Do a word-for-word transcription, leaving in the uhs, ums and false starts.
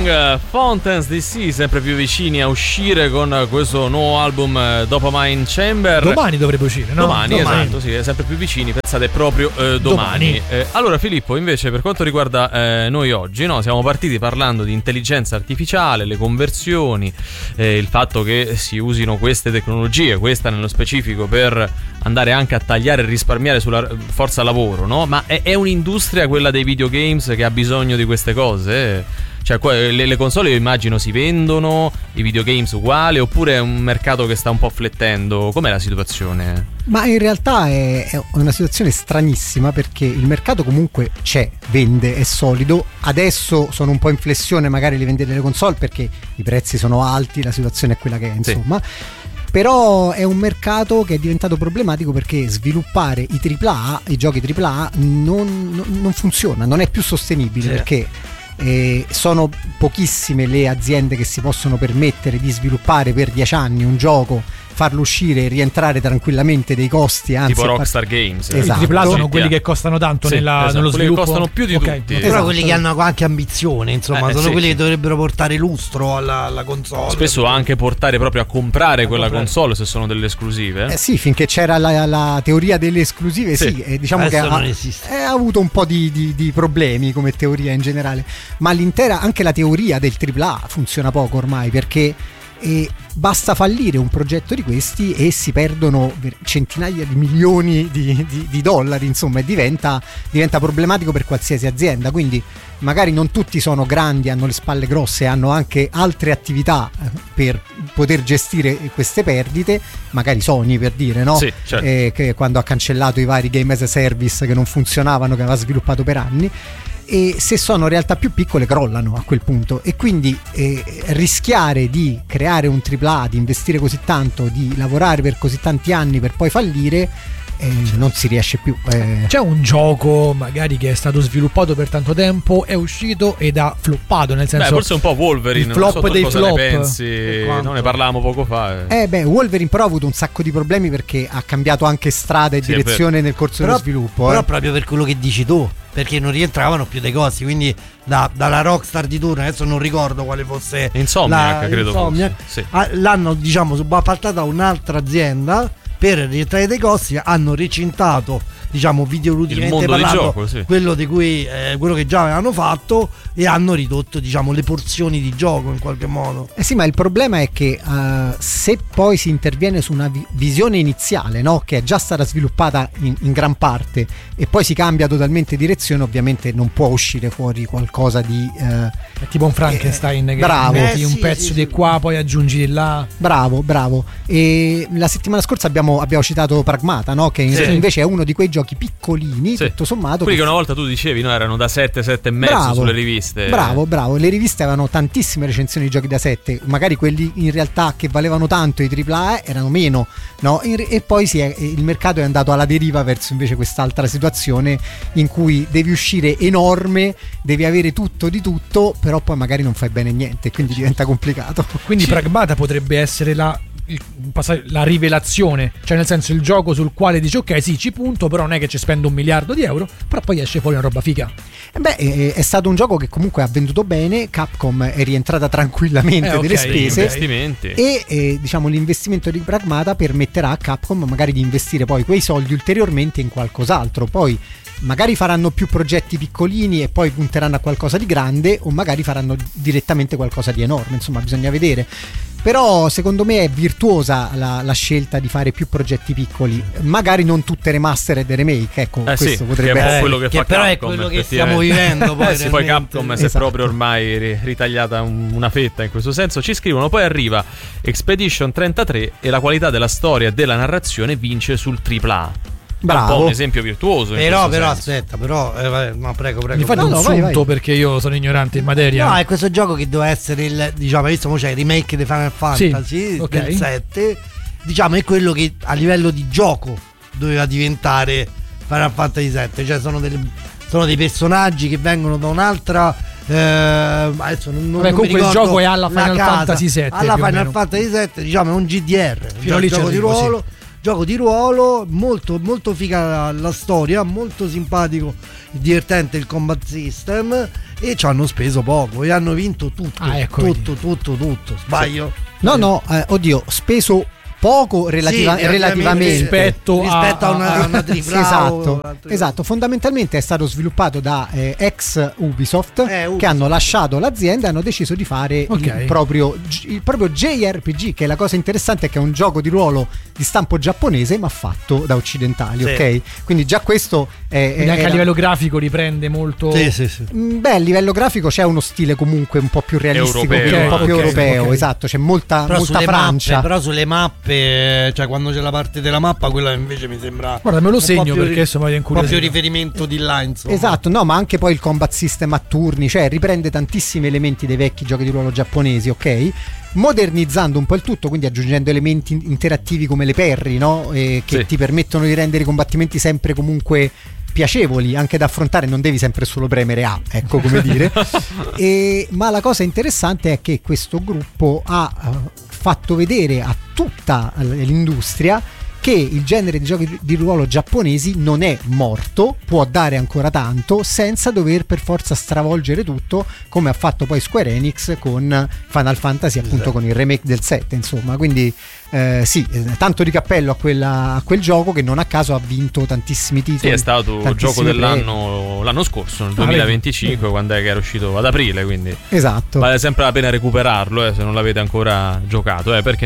Young, Fountains D C, sempre più vicini a uscire con questo nuovo album Dopamine Chamber. Domani dovrebbe uscire, no? Domani, domani. esatto, sì, è sempre più vicini, pensate proprio eh, domani. Domani. Eh, allora Filippo, invece per quanto riguarda eh, noi oggi, no, siamo partiti parlando di intelligenza artificiale, le conversioni, eh, il fatto che si usino queste tecnologie, questa nello specifico, per andare anche a tagliare e risparmiare sulla forza lavoro, no? Ma è, è un'industria quella dei videogames che ha bisogno di queste cose? Cioè le, le console io immagino si vendono, i videogames uguali, oppure è un mercato che sta un po' flettendo? Com'è la situazione? Ma in realtà è, è una situazione stranissima, perché il mercato comunque c'è, vende, è solido. Adesso sono un po' in flessione magari le vendite delle console perché i prezzi sono alti, la situazione è quella che è, insomma. Sì. Però è un mercato che è diventato problematico perché sviluppare i tripla A, i giochi tripla A non, non, non funziona, non è più sostenibile, sì. Perché Eh, sono pochissime le aziende che si possono permettere di sviluppare per dieci anni un gioco, farlo uscire e rientrare tranquillamente dei costi, anzi tipo Rockstar part- Games. Esatto. I tripla A sono quelli che costano tanto, sì, nella, esatto, nello quelli sviluppo, che costano più di okay. tutti, però esatto. quelli che hanno anche ambizione, insomma, eh, sono sì, quelli sì. che dovrebbero portare lustro alla, alla console, spesso anche portare proprio a comprare a quella comprare. console se sono delle esclusive. Eh sì, finché c'era la, la teoria delle esclusive, sì, sì eh, diciamo adesso che non ha, esiste. ha avuto un po' di, di, di problemi come teoria in generale, ma l'intera, anche la teoria del tripla A funziona poco ormai, perché e basta fallire un progetto di questi e si perdono centinaia di milioni di, di, di dollari, insomma, e diventa, diventa problematico per qualsiasi azienda. Quindi magari non tutti sono grandi, hanno le spalle grosse, hanno anche altre attività per poter gestire queste perdite, magari Sony, per dire, no? Sì, certo. eh, che quando ha cancellato i vari game as a service che non funzionavano, che aveva sviluppato per anni. E se sono realtà più piccole crollano a quel punto, e quindi eh, rischiare di creare un tripla A, di investire così tanto, di lavorare per così tanti anni per poi fallire, eh, non si riesce più. eh. C'è un gioco magari che è stato sviluppato per tanto tempo, è uscito ed ha floppato, nel senso, beh, forse un po' Wolverine, il flop non so dei cosa flop. ne pensi, non ne parlavamo poco fa. Eh, eh beh, Wolverine però ha avuto un sacco di problemi perché ha cambiato anche strada e sì, direzione nel corso però, dello sviluppo. Però eh. proprio per quello che dici tu, perché non rientravano più dei costi, quindi da, dalla Rockstar di turno, adesso non ricordo quale fosse Insomniac, la, credo Insomniac, fosse, sì. ah, l'hanno, diciamo, subappaltata a un'altra azienda per rientrare dei costi, hanno recintato, diciamo, videoludicamente il mondo parlando, di gioco, sì. quello di cui eh, quello che già avevano fatto, e hanno ridotto, diciamo, le porzioni di gioco in qualche modo. Eh sì, ma il problema è che uh, se poi si interviene su una vi- visione iniziale, no, che è già stata sviluppata in, in gran parte, e poi si cambia totalmente direzione, ovviamente non può uscire fuori qualcosa di uh, è tipo un Frankenstein, eh, che bravo. metti Eh, un sì, pezzo sì, di sì. qua, poi aggiungi di là. Bravo, bravo. E la settimana scorsa abbiamo, abbiamo citato Pragmata, no? Che Sì. invece è uno di quei giochi piccolini, sì. tutto sommato. Quelli che una volta tu dicevi, no, erano da sette, sette e mezzo Bravo. sulle riviste. Bravo, bravo. Le riviste avevano tantissime recensioni di giochi da sette, magari quelli in realtà che valevano tanto, i tripla A, erano meno, no? E poi si è, il mercato è andato alla deriva verso invece quest'altra situazione in cui devi uscire enorme, devi avere tutto di tutto, però poi magari non fai bene niente, quindi diventa complicato. Quindi Sì. Pragmata potrebbe essere la il- la rivelazione, cioè nel senso il gioco sul quale dici ok sì ci punto, però non è che ci spendo un miliardo di euro, però poi esce fuori una roba figa. E beh, è, è stato un gioco che comunque ha venduto bene, Capcom è rientrata tranquillamente Eh, ok, delle spese, investimenti. e eh, diciamo l'investimento di Pragmata permetterà a Capcom magari di investire poi quei soldi ulteriormente in qualcos'altro. Poi magari faranno più progetti piccolini e poi punteranno a qualcosa di grande, o magari faranno direttamente qualcosa di enorme, insomma bisogna vedere. Però secondo me è virtuosa la, la scelta di fare più progetti piccoli, magari non tutte remastered e remake, ecco, Eh questo sì, potrebbe che è un po' essere. quello che, Che fa però è Capcom, quello che effettivamente. stiamo vivendo poi, Eh sì, poi realmente. Capcom si è Esatto. proprio ormai ri- ritagliata un- una fetta in questo senso. Ci scrivono, poi arriva Expedition trentatré e la qualità della storia e della narrazione vince sul tripla A. È un po' Bravo. un esempio virtuoso in Però, questo però senso. aspetta, però eh, vabbè, no, prego, prego. Mi fate No, un no, vai, sunto vai. perché io sono ignorante in materia. No, è questo gioco che doveva essere il, diciamo, hai visto, mo c'è il remake di Final Fantasy ok. del sette, diciamo è quello che a livello di gioco doveva diventare Final Fantasy sette, cioè sono, delle, sono dei personaggi che vengono da un'altra eh, adesso non, non Vabbè, mi comunque il ricordo gioco è alla la Final casa. Fantasy sette, alla più o Final meno. Fantasy sette, diciamo è un G D R, Fino un lì gioco ci di arrivo, ruolo, gioco di ruolo, molto molto figa la, la storia, molto simpatico, divertente il combat system, e ci hanno speso poco e hanno vinto tutto, Ah, ecco, tutto, tutto, tutto, sbaglio? No, no, eh, oddio, speso poco relativa- Sì, relativamente rispetto a- rispetto a una, a- una tripla A o esatto, altre esatto. Fondamentalmente è stato sviluppato da eh, ex Ubisoft, Eh, Ubisoft. che hanno lasciato l'azienda e hanno deciso di fare Ok. il, proprio, il proprio J R P G, che la cosa interessante è che è un gioco di ruolo di stampo giapponese ma fatto da occidentali, Sì. ok? Quindi già questo è, Quindi anche era- a livello grafico riprende molto. Sì, sì, sì. Mm, Beh, a livello grafico c'è uno stile comunque un po' più realistico, Europeo, quindi un po' ok, più ok, europeo, ok. esatto, c'è molta, Però molta sulle, Francia. mappe, però sulle mappe, cioè quando c'è la parte della mappa, quella invece mi sembra Guarda, me lo un po' segno più perché ri- adesso mi ha un po' più incuriosito. riferimento di là, insomma. Esatto, no, ma anche poi il combat system a turni, cioè riprende tantissimi elementi dei vecchi giochi di ruolo giapponesi, ok? Modernizzando un po' il tutto, quindi aggiungendo elementi in- interattivi come le perri, no? E che Sì. ti permettono di rendere i combattimenti sempre comunque piacevoli, anche da affrontare, non devi sempre solo premere A, ecco come dire. E, ma la cosa interessante è che questo gruppo ha eh, fatto vedere a tutta l'industria che il genere di giochi di ruolo giapponesi non è morto, può dare ancora tanto senza dover per forza stravolgere tutto, come ha fatto poi Square Enix con Final Fantasy, appunto, Esatto. con il remake del sette, insomma. Quindi eh, sì, eh, tanto di cappello a, quella, a quel gioco, che non a caso ha vinto tantissimi Sì, titoli. è stato il tantissimi gioco premi. dell'anno l'anno scorso, nel Ah, duemilaventicinque, vedi. quando è che era uscito ad aprile, quindi Esatto. vale sempre la pena recuperarlo, eh, se non l'avete ancora giocato, eh, perché